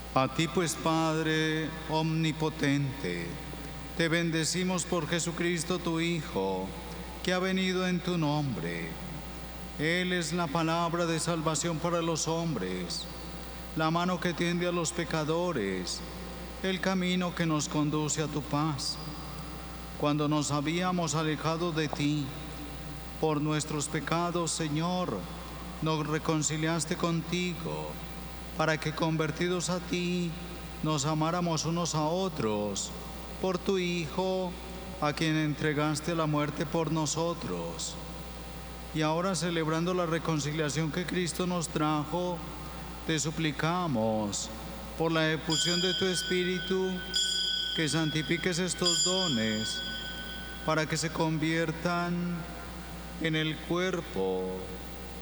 A ti pues, Padre omnipotente, te bendecimos por Jesucristo tu Hijo, que ha venido en tu nombre. Él es la palabra de salvación para los hombres, la mano que tiende a los pecadores, el camino que nos conduce a tu paz. Cuando nos habíamos alejado de ti, por nuestros pecados, Señor, nos reconciliaste contigo, para que convertidos a ti, nos amáramos unos a otros, por tu Hijo, a quien entregaste la muerte por nosotros. Y ahora, celebrando la reconciliación que Cristo nos trajo, te suplicamos, por la efusión de tu Espíritu, que santifiques estos dones, para que se conviertan en el cuerpo